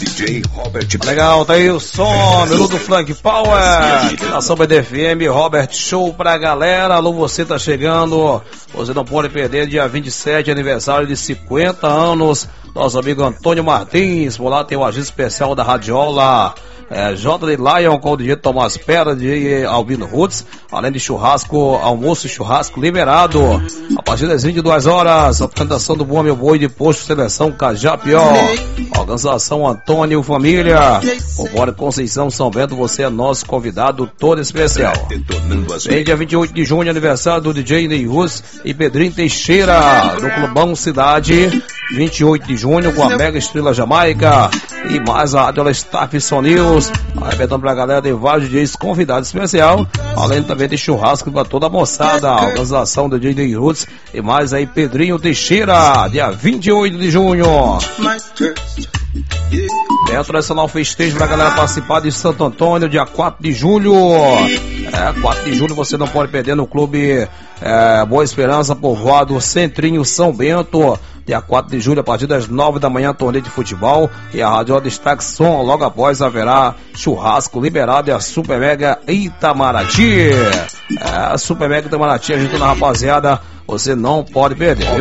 DJ Robert. Legal, tá aí o som, Menudo Funk Power, nação BDFM, Robert Show pra galera. Alô, você tá chegando, você não pode perder, dia 27, aniversário de 50 anos, nosso amigo Antônio Martins. Por lá tem o agente especial da Radiola, J. Lion, com o DJ Tomás Pera, de Albino Roots, além de churrasco, almoço e churrasco liberado. A partir das 22 horas, a apresentação do Bom Meu Boi de Posto Seleção Cajapió. Organização Antônio Família. Vambora, Conceição, São Bento, você é nosso convidado todo especial. Em dia 28 de junho, aniversário do DJ Ney Rus e Pedrinho Teixeira, do Clubão Cidade. 28 de junho, com a Mega Estrela Jamaica e mais a Rádio Staff Son News, arrebentando pra galera de vários DJs convidados especial, além também de churrasco pra toda a moçada, a organização do DJ Roots e mais aí Pedrinho Teixeira, dia 28 de junho. Dentro Nacional Festejo pra galera participar de Santo Antônio, dia 4 de julho. 4 de julho você não pode perder no Clube Boa Esperança, povoado Centrinho, São Bento. Dia 4 de julho, a partir das 9 da manhã, torneio de futebol. E a Rádio Destaque Som, logo após haverá churrasco liberado e a Super Mega Itamaraty. A Super Mega Itamaraty, ajuntando a rapaziada, você não pode perder.